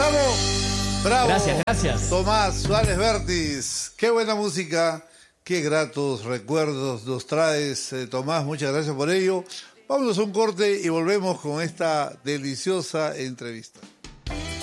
Bravo. Bravo. Gracias, gracias. Tomás Suárez Vértiz. Qué buena música. Qué gratos recuerdos nos traes, Tomás. Muchas gracias por ello. Vámonos a un corte y volvemos con esta deliciosa entrevista.